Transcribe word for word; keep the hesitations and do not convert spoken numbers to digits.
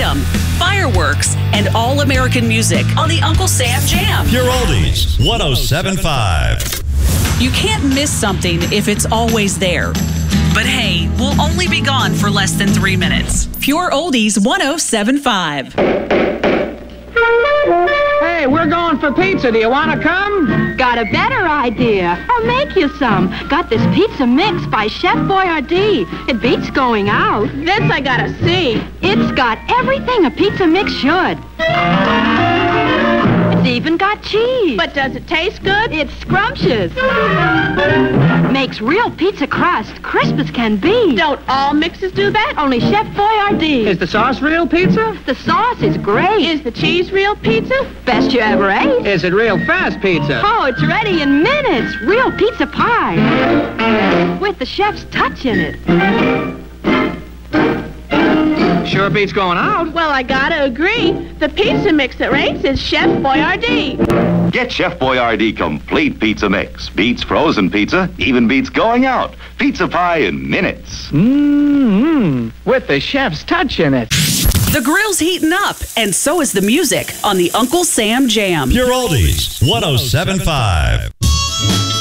Freedom, fireworks, and all-American music on the Uncle Sam Jam. Pure Oldies, one oh seven point five. You can't miss something if it's always there. But hey, we'll only be gone for less than three minutes. Pure Oldies, one oh seven point five. Hey, we're going for pizza. Do you want to come? Got a better idea. I'll make you some. Got this pizza mix by Chef Boyardee. It beats going out. This I gotta see. It's got everything a pizza mix should. It's even got cheese. But does it taste good? It's scrumptious. Makes real pizza crust crisp as can be. Don't all mixes do that? Only Chef Boyardee. Is the sauce real pizza? The sauce is great. Is the cheese real pizza? Best you ever ate. Is it real fast pizza? Oh, it's ready in minutes. Real pizza pie. With the chef's touch in it. Sure beats going out. Well, I gotta agree. The pizza mix that rates is Chef Boyardee. Get Chef Boyardee Complete Pizza Mix. Beats frozen pizza, even beats going out. Pizza pie in minutes. Mmm, with the chef's touch in it. The grill's heating up, and so is the music on the Uncle Sam Jam. Pure Oldies, one oh seven point five.